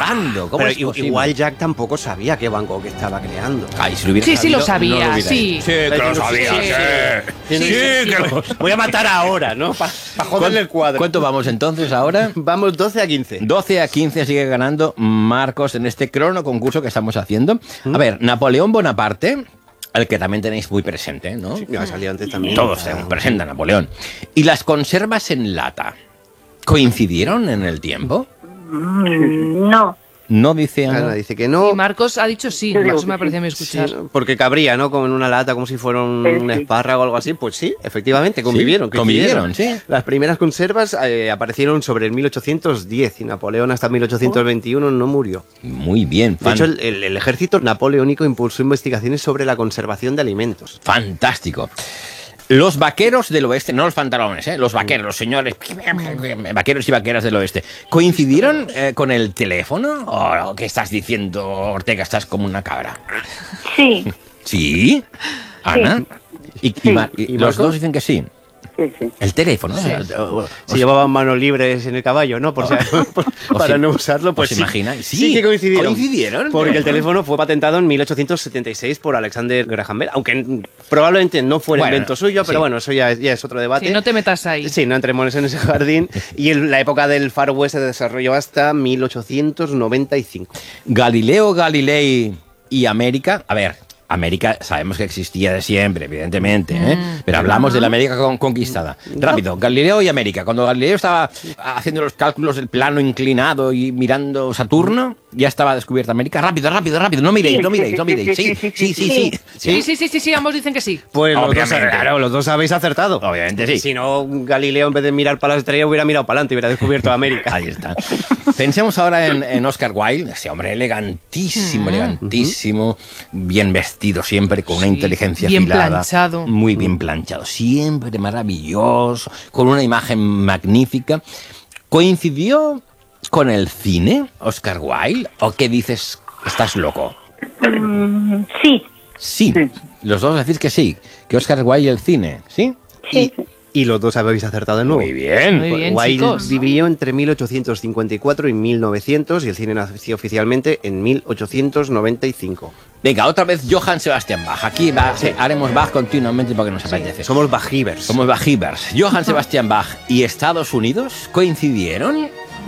creando. ¿Cómo Pero es posible? igual Jack tampoco sabía que Van Gogh estaba creando. Ay, si lo hubiera Sí, sabido, lo sabía, no lo hubiera sí. hecho. Sí, que lo sabía, sí. Voy a matar ahora, ¿no? Para joderle el cuadro. ¿Cuánto vamos entonces ahora? Vamos 12-15. 12-15 sigue ganando Marcos en este crono concurso que estamos haciendo. A ver, Napoleón Bonaparte, al que también tenéis muy presente, ¿no? Sí, me ha salido antes también. Todos tenemos presente a Napoleón. ¿Y las conservas en lata coincidieron en el tiempo? No. No dice Ana. Ana dice que no. Y Marcos ha dicho sí. Yo digo Marcos me que parece a mí Sí, escuchar. ¿no? Porque cabría, ¿no? Como en una lata, como si fuera un Sí. espárrago o algo así. Pues sí, efectivamente, convivieron. convivieron, sí. Las primeras conservas aparecieron sobre el 1810 y Napoleón hasta 1821 no murió. Muy bien. De hecho, el ejército napoleónico impulsó investigaciones sobre la conservación de alimentos. Fantástico. Los vaqueros del oeste, no los pantalones, los vaqueros, los señores, vaqueros y vaqueras del oeste, ¿coincidieron con el teléfono? ¿O qué estás diciendo, Ortega? Estás como una cabra. Sí. ¿Sí? ¿Ana? Y ¿Y los Marcos? dos dicen que sí. Sí, sí. El teléfono. Se llevaban manos libres en el caballo, ¿no? Para no usarlo, pues ¿Os sí. imagináis? Sí que coincidieron. ¿Coincidieron? Porque el teléfono fue patentado en 1876 por Alexander Graham Bell, aunque probablemente no fue el Bueno, invento suyo, pero sí. bueno, eso ya es otro debate. Sí, no te metas ahí. Sí, no entremos en ese jardín. Y la época del Far West se desarrolló hasta 1895. Galileo Galilei y América. A ver, América sabemos que existía de siempre, evidentemente, pero hablamos de la América conquistada. Rápido, Galileo y América. Cuando Galileo estaba haciendo los cálculos del plano inclinado y mirando Saturno, ya estaba descubierta América. Rápido, rápido, rápido. No miréis, no miréis, no miréis. Sí, sí, sí. Sí, ambos dicen que sí. Pues Obviamente. los dos habéis acertado. Obviamente sí. Si no, Galileo en vez de mirar para las estrellas hubiera mirado para adelante y hubiera descubierto América. Ahí está. Pensemos ahora en Oscar Wilde, ese hombre elegantísimo, elegantísimo, bien vestido siempre, con una Sí, inteligencia bien afilada. planchado. Muy bien planchado, siempre maravilloso, con una imagen magnífica. ¿Coincidió con el cine, Oscar Wilde? ¿O qué dices? ¿Estás loco? Sí. Sí, los dos decís que sí, que Oscar Wilde y el cine, ¿sí? Sí. Y los dos habéis acertado de nuevo. Muy bien. Muy bien, Wilde chicos. vivió entre 1854 y 1900 y el cine nació oficialmente en 1895. Venga, otra vez Johann Sebastian Bach. Aquí haremos Bach continuamente porque nos apetece. Somos bajivers. Somos Bajivers. Johann Sebastian Bach y Estados Unidos coincidieron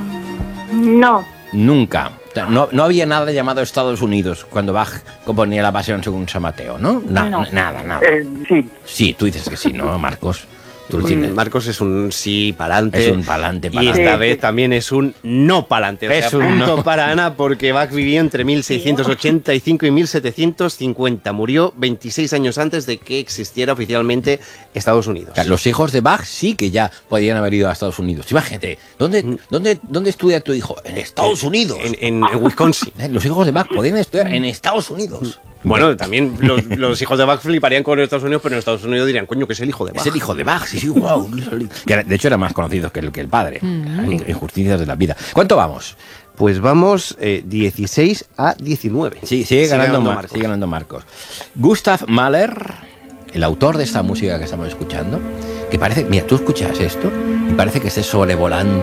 No. nunca. No había nada llamado Estados Unidos cuando Bach componía la Pasión según San Mateo, ¿no? No. Nada. Sí. Sí, tú dices que sí, ¿no, Marcos? Tú lo tienes. Marcos es un sí pa'lante. Es un pa'lante, Y pa'lante. esta vez también es un no pa'lante. O sea, Es un punto no. para Ana porque Bach vivió entre 1685 y 1750. Murió 26 años antes de que existiera oficialmente Estados Unidos. Claro, los hijos de Bach sí que ya podían haber ido a Estados Unidos. Imagínate, ¿dónde estudia tu hijo? En Estados Unidos. En Wisconsin. Los hijos de Bach podían estudiar en Estados Unidos. Bueno, también los hijos de Bach fliparían con Estados Unidos, pero en Estados Unidos dirían, coño, que es el hijo de Bach. Es el hijo de Bach, sí, wow. Que de hecho era más conocido que el padre. Injusticias de la vida. ¿Cuánto vamos? Pues vamos 16-19. Sí, sigue ganando Marcos. sigue ganando Marcos. Gustav Mahler, el autor de esta música que estamos escuchando, que parece, mira, tú escuchas esto y parece que estés sobrevolando,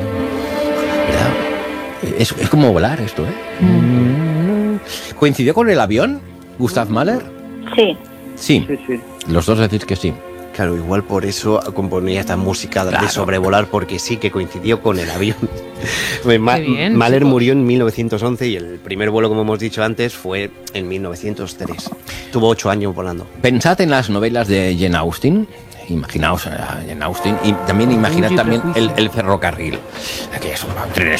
¿verdad? Es como volar esto, ¿eh? ¿Coincidió con el avión, Gustav Mahler? Sí. Sí, los dos decís que sí. Claro, igual por eso componía esta música de Claro. sobrevolar, porque sí que coincidió con el avión. bien, Mahler chicos. murió en 1911 y el primer vuelo, como hemos dicho antes, fue en 1903. Tuvo 8 años volando. Pensad en las novelas de Jane Austen. Imaginaos a Jane Austen y también imaginad Orgullo y también Prejuicio. el ferrocarril. Aquellos trenes.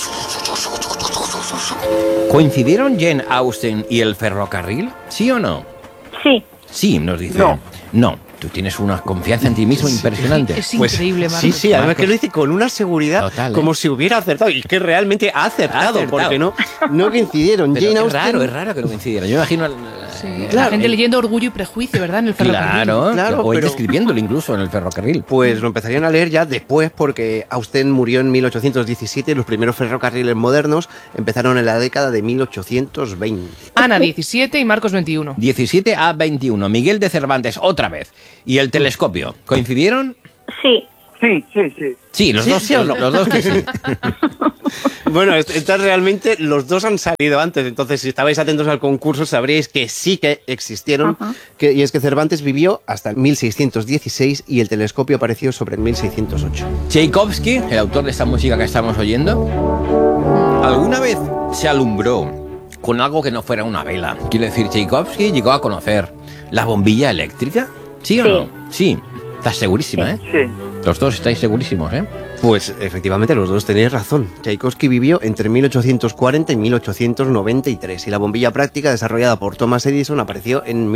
¿Coincidieron Jane Austen y el ferrocarril? ¿Sí o no? Sí. Sí, nos dice. No. No. Tú tienes una confianza en ti mismo impresionante. Es increíble, Marcos. Sí, además Marcos. que lo dice con una seguridad Total, ¿eh? como si hubiera acertado. Y que realmente ha acertado, acertado. porque no coincidieron. Pero Jane es Austen. raro que no coincidieran. Yo imagino... Sí, Claro, la gente leyendo Orgullo y Prejuicio, ¿verdad? En el ferrocarril. Claro, o pero- escribiéndolo incluso en el ferrocarril. Pues lo empezarían a leer ya después, porque Austen murió en 1817 y los primeros ferrocarriles modernos empezaron en la década de 1820. Ana 17 y Marcos 21. 17 a 21. Miguel de Cervantes, otra vez. ¿Y el telescopio? ¿Coincidieron? Sí. Sí. Sí, los dos sí o no, los dos que sí. Bueno, estas realmente los dos han salido antes, entonces si estabais atentos al concurso sabríais que sí que existieron, y es que Cervantes vivió hasta el 1616 y el telescopio apareció sobre el 1608. Tchaikovsky, el autor de esta música que estamos oyendo, alguna vez se alumbró con algo que no fuera una vela. Quiero decir, Tchaikovsky llegó a conocer la bombilla eléctrica. ¿Sí o no? Sí. Estás segurísima, ¿eh? Sí. Los dos estáis segurísimos, ¿eh? Pues efectivamente los dos tenéis razón. Tchaikovsky vivió entre 1840 y 1893 y la bombilla práctica desarrollada por Thomas Edison apareció en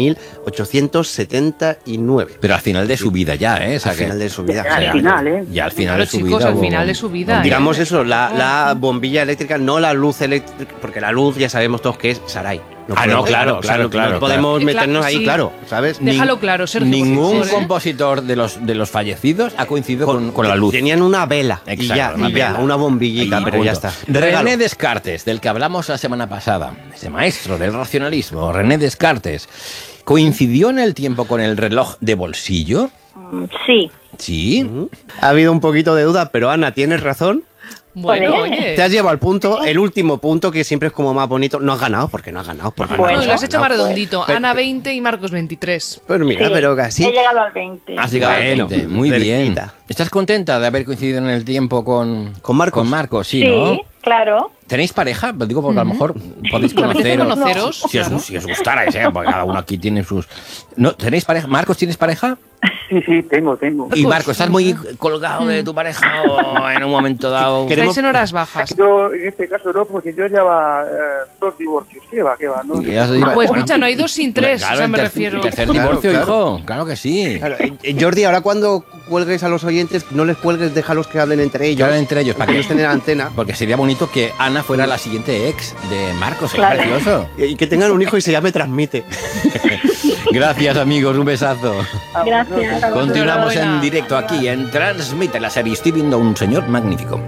1879. Pero al final de su vida ya, ¿eh? O sea, Al final de su vida. Al final, ¿eh? Ya al final Claro, de su chicos, vida. al final de su vida. Digamos eso, la bombilla eléctrica, no la luz eléctrica, porque la luz ya sabemos todos que es Sarai. No, claro. No podemos meternos ahí, sí. claro, ¿sabes? Déjalo claro, Sergio. Ningún por favor, ¿eh? compositor de los fallecidos ha coincidido con la luz. Tenían una vela Exacto, y ya, una bombillita, Ahí, pero punto. ya está. René Descartes, del que hablamos la semana pasada, ese maestro del racionalismo, René Descartes, ¿coincidió en el tiempo con el reloj de bolsillo? Sí. Sí. Ha habido un poquito de duda, pero Ana, tienes razón. Bueno, Joder. oye. Te has llevado al punto, el último punto, que siempre es como más bonito. No has ganado, porque no has ganado. Porque Bueno, No, lo has hecho más redondito. Pero- Ana 20 y Marcos 23. Pero mira, Sí. pero casi. He llegado al 20. Has llegado al Bueno, 20. Muy bien. cerquita. ¿Estás contenta de haber coincidido en el tiempo con Marcos? Con Marcos, sí, Sí, ¿no? claro. ¿Tenéis pareja? Lo digo porque a lo mejor podéis Me apetece conoceros. conoceros. Si os gustarais, ¿eh? Porque cada uno aquí tiene sus... ¿No? ¿Tenéis pareja? ¿Marcos, tienes pareja? Sí, tengo. Y Marcos, ¿estás muy colgado de tu pareja o en un momento dado? Estáis en horas bajas. Yo, en este caso, no, porque yo lleva 2 divorcios. ¿Qué va? ¿No? Ya os digo, Pues bueno, escucha, no hay 2 sin 3, claro, o sea, me el refiero. tercer Claro, divorcio, claro. hijo. Claro que sí. Claro, Jordi, ahora cuando cuelgues a los oyentes, no les cuelgues, déjalos que hablen entre ellos. Que hablen entre ellos, para para que que no estén en la antena. Porque sería bonito que Ana fuera la siguiente ex de Marcos. Sería Claro. precioso. Y que tengan un hijo y se llame Transmite. Gracias, amigos. Un besazo. Gracias. Continuamos en Enhorabuena. directo aquí en Transmite la serie. Estoy viendo a un señor magnífico.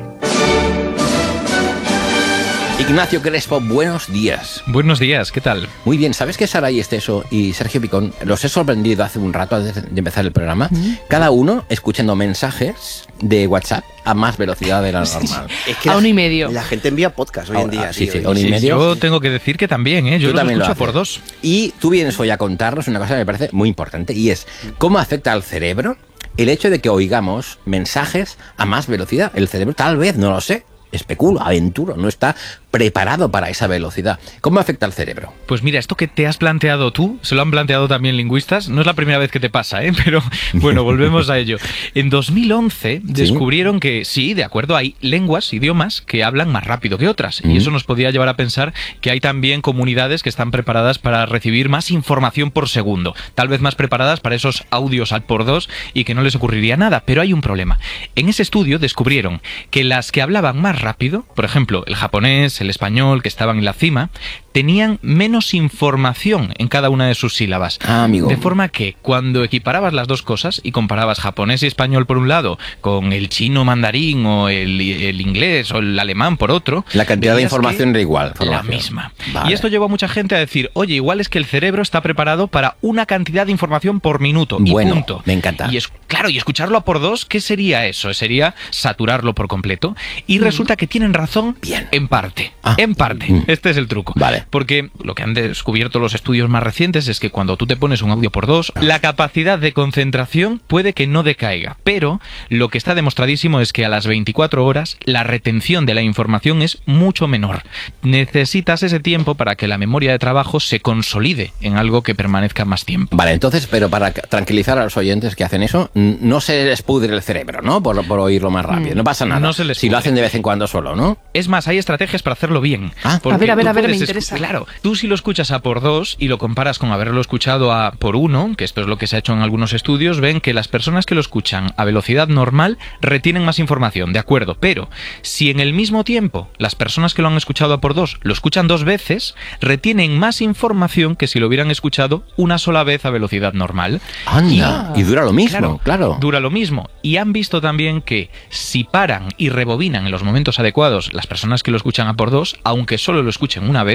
Ignacio Crespo, buenos días. Buenos días, ¿qué tal? Muy bien, ¿sabes que Saray Esteso y Sergio Picón los he sorprendido hace un rato antes de empezar el programa? Cada uno escuchando mensajes de WhatsApp a más velocidad de la normal. Es que A 1,5. La gente envía podcast hoy en día. Sí, tío, sí, y- a 1,5. Yo tengo que decir que también, ¿eh? Yo Tú lo también lo escucho haces. por 2. Y tú vienes hoy a contarnos una cosa que me parece muy importante y es cómo afecta al cerebro el hecho de que oigamos mensajes a más velocidad. El cerebro tal vez, no lo sé, especulo, aventuro, no está preparado para esa velocidad. ¿Cómo afecta al cerebro? Pues mira, esto que te has planteado tú, se lo han planteado también lingüistas, no es la primera vez que te pasa, ¿eh? Pero bueno, volvemos a ello. En 2011 descubrieron que sí, de acuerdo, hay lenguas, idiomas que hablan más rápido que otras. Y eso nos podía llevar a pensar que hay también comunidades que están preparadas para recibir más información por segundo. Tal vez más preparadas para esos audios al por 2 y que no les ocurriría nada. Pero hay un problema. En ese estudio descubrieron que las que hablaban más rápido, por ejemplo, el japonés, el español, que estaban en la cima, tenían menos información en cada una de sus sílabas. Ah, amigo. De forma que cuando equiparabas las dos cosas y comparabas japonés y español por un lado con el chino mandarín o el inglés o el alemán por otro, La cantidad de veías información que era igual. la Información. misma. Vale. Y esto llevó a mucha gente a decir, oye, igual es que el cerebro está preparado para una cantidad de información por minuto y Bueno, punto. me encanta. Y claro, y escucharlo a por 2, ¿qué sería eso? Sería saturarlo por completo. Y resulta que tienen razón Bien. en parte. Ah. En parte. Este es el truco. Vale. Porque lo que han descubierto los estudios más recientes es que cuando tú te pones un audio por 2, la capacidad de concentración puede que no decaiga. Pero lo que está demostradísimo es que a las 24 horas la retención de la información es mucho menor. Necesitas ese tiempo para que la memoria de trabajo se consolide en algo que permanezca más tiempo. Vale, entonces, pero para tranquilizar a los oyentes que hacen eso, no se les pudre el cerebro, ¿no? Por oírlo más rápido. No pasa nada. No se les si lo pudre. hacen de vez en cuando solo, ¿no? Es más, hay estrategias para hacerlo bien. Ah. Porque A ver, tú me puedes interesa. Claro, tú si lo escuchas a por 2 y lo comparas con haberlo escuchado a por 1, que esto es lo que se ha hecho en algunos estudios, ven que las personas que lo escuchan a velocidad normal retienen más información, de acuerdo, pero si en el mismo tiempo las personas que lo han escuchado a por 2 lo escuchan 2 veces, retienen más información que si lo hubieran escuchado una sola vez a velocidad normal. Anda, y dura lo mismo, claro. Dura lo mismo. Y han visto también que si paran y rebobinan en los momentos adecuados las personas que lo escuchan a por 2, aunque solo lo escuchen una vez,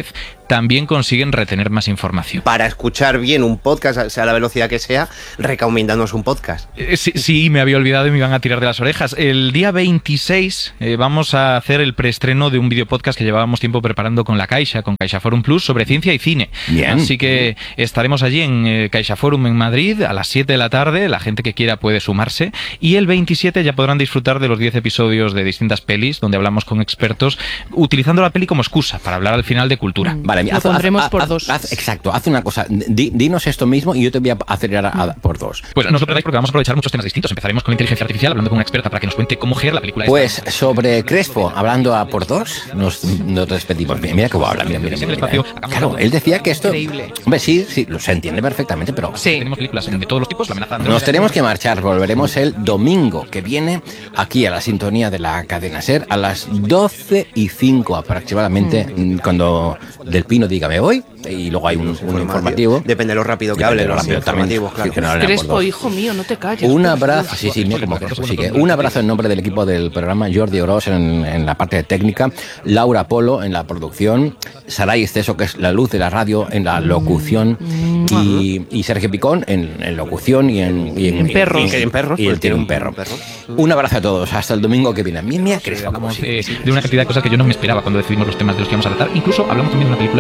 también consiguen retener más información. Para escuchar bien un podcast, sea la velocidad que sea, recomiéndanos un podcast. Sí, me había olvidado y me iban a tirar de las orejas. El día 26 vamos a hacer el preestreno de un videopodcast que llevábamos tiempo preparando con la Caixa, con Caixa Forum Plus, sobre ciencia y cine. Bien. Así que estaremos allí en Caixa Forum en Madrid a las 7 de la tarde. La gente que quiera puede sumarse. Y el 27 ya podrán disfrutar de los 10 episodios de distintas pelis, donde hablamos con expertos, utilizando la peli como excusa para hablar al final de cultura. Vale, Lo pondremos por dos. Exacto, haz una cosa. Dinos esto mismo y yo te voy a acelerar por dos. Pues no os lo perdáis porque vamos a aprovechar muchos temas distintos. Empezaremos con la inteligencia artificial, hablando con una experta para que nos cuente cómo Her, la película esta. Pues sobre Crespo, hablando a por dos, nos despedimos. Mira cómo habla, mira. Claro, él decía que esto... Increíble. Hombre, sí, lo se entiende perfectamente, pero... Sí. Tenemos películas de todos los tipos, La amenaza. Nos tenemos que marchar, volveremos el domingo que viene aquí a la sintonía de la cadena SER a las 12:05 aproximadamente, cuando Del Pino diga me voy, y luego hay un informativo. Depende de lo rápido que Depende hable, de lo los rápido también. informativos, claro. Sí, que no hablen a por Crespo, dos. hijo mío, no te calles. Un abrazo, sí, mira como Crespo sigue. Un abrazo en nombre del equipo del programa, Jordi Oroz en la parte de técnica, Laura Polo en la producción, Saray Esteso, que es la luz de la radio, en la locución, y Sergio Picón en locución y en perros. Y él tiene un perro. Un abrazo a todos, hasta el domingo que viene. Mira Crespo como sigue. De una cantidad de cosas que yo no me esperaba cuando decidimos los temas de los que íbamos a tratar. Incluso hablamos también de una película